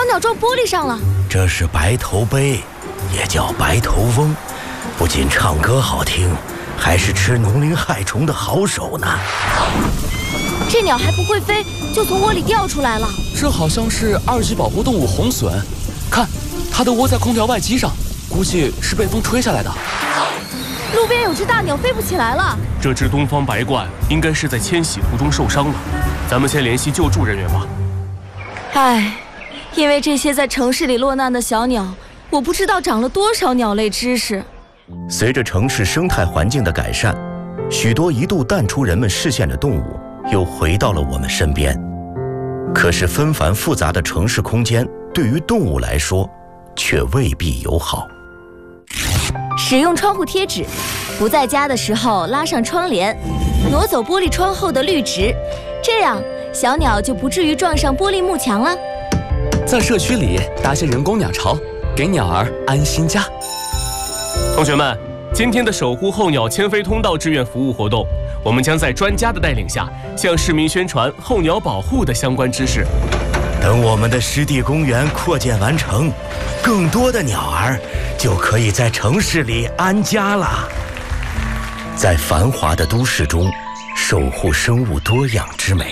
鸟撞玻璃上了。 这是白头鹎，也叫白头翁，不仅唱歌好听，还是吃农林害虫的好手呢。 这鸟还不会飞，就从窝里掉出来了。 这好像是2级保护动物红隼，看，它都窝在空调外机上，估计是被风吹下来的。 路边有只大鸟飞不起来了。 这只东方白鹳应该是在迁徙途中受伤了，咱们先联系救助人员吧。 唉，因为这些在城市里落难的小鸟，我不知道长了多少鸟类知识。 随着城市生态环境的改善，许多一度淡出人们视线的动物又回到了我们身边。可是纷繁复杂的城市空间对于动物来说却未必友好。 使用窗户贴纸，不在家的时候拉上窗帘，挪走玻璃窗后的绿植，这样小鸟就不至于撞上玻璃幕墙了。 在社区里搭些人工鸟巢，给鸟儿安心家。 同学们，今天的守护候鸟迁飞通道志愿服务活动，我们将在专家的带领下，向市民宣传候鸟保护的相关知识。 等我们的湿地公园扩建完成，更多的鸟儿就可以在城市里安家了。在繁华的都市中，守护生物多样之美。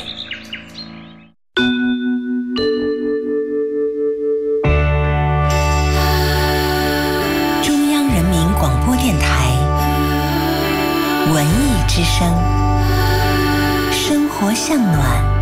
中央人民广播电台文艺之声，生活向暖。